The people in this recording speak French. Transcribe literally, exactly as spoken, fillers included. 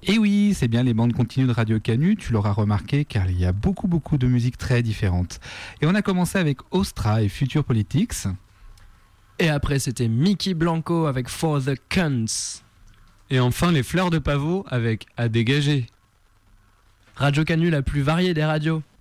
Et oui, c'est bien les bandes continues de Radio Canu, tu l'auras remarqué, car il y a beaucoup beaucoup de musiques très différentes. Et on a commencé avec Ostra et Future Politics. Et après c'était Mickey Blanco avec For the Cunts. Et enfin les Fleurs de Pavot avec À dégager. Radio Canu, la plus variée des radios.